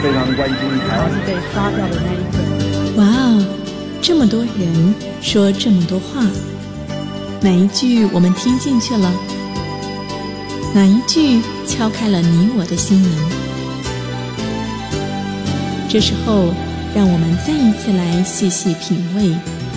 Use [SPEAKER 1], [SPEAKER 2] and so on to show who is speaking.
[SPEAKER 1] 非常关心台湾。
[SPEAKER 2] 是被刷掉的那一个。
[SPEAKER 3] 哇哦，这么多人说这么多话，哪一句我们听进去了？哪一句敲开了你我的心门？这时候，让我们再一次来细细品味